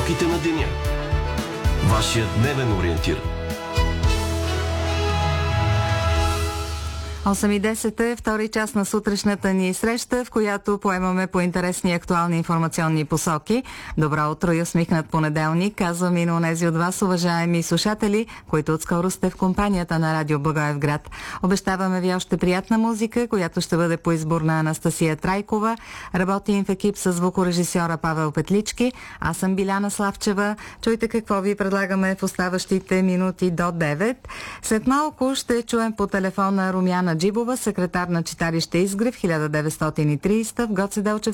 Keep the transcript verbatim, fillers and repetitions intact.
насоките на деня. Вашият дневен ориентир. осем и десет е втори час на сутрешната ни среща, в която поемаме по интересни и актуални информационни посоки. Добро утро и усмихнат понеделник, казвам и на онези от вас, уважаеми слушатели, които отскоро сте в компанията на Радио Благоевград. Обещаваме ви още приятна музика, която ще бъде по избор на Анастасия Трайкова. Работим в екип с звукорежисьора Павел Петлички. Аз съм Биляна Славчева. Чуйте какво ви предлагаме в оставащите минути до девет. След малко ще чуем по телефона Румяна Джибова, секретар на читалище Изгрев хиляда деветстотин и тридесета в Гоце Делчев